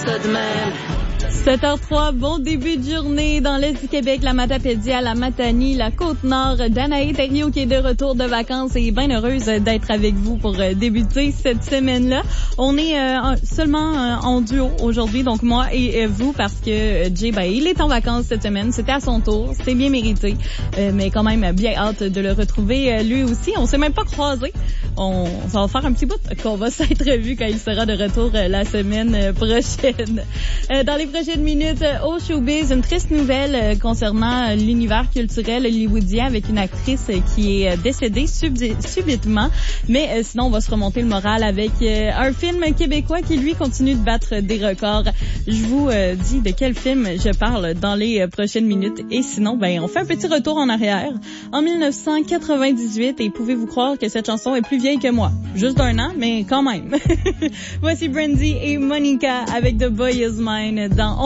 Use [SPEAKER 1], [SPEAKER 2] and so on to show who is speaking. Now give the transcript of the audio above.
[SPEAKER 1] 7h03, bon début de journée dans l'Est du Québec, la Matapédia, la Matanie, la Côte-Nord. Danae Thériault qui est de retour de vacances et bien heureuse d'être avec vous pour débuter cette semaine-là. On est seulement en duo aujourd'hui, donc moi et vous, parce que Jay, il est en vacances cette semaine. C'était à son tour, c'était bien mérité, mais quand même bien hâte de le retrouver lui aussi. On s'est même pas croisés. Ça va faire un petit bout qu'on va s'être vu quand il sera de retour la semaine prochaine. Dans les prochaines minutes, au showbiz, une triste nouvelle concernant l'univers culturel hollywoodien avec une actrice qui est décédée subitement. Mais sinon, on va se remonter le moral avec un film québécois qui, lui, continue de battre des records. Je vous dis de quel film je parle dans les prochaines minutes. Et sinon, on fait un petit retour en arrière. En 1998, et pouvez-vous croire que cette chanson est plus vieille que moi? Juste d'un an, mais quand même. Voici Brandy et Monica avec The Boy Is Mine dans